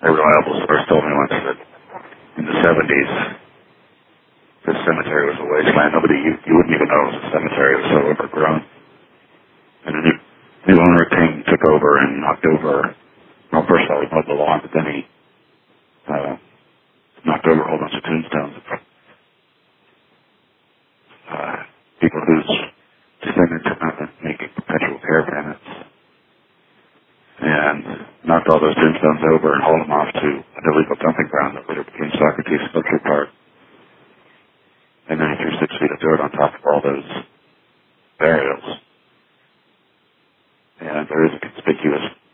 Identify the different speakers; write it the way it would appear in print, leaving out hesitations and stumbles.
Speaker 1: a reliable source told me once that in the 70s, this cemetery was a wasteland. You wouldn't even know it was a cemetery. It was so overgrown. And a new owner took over and knocked over, well, first of all, he mowed the lawn, but then he knocked over a whole bunch of tombstones. People whose descendants had not been making perpetual caravans. And knocked all those tombstones over and hauled them off to an illegal dumping ground that later became Socrates Sculpture Park. And then he threw 6 feet of dirt on top of all those burials. And there is a conspicuous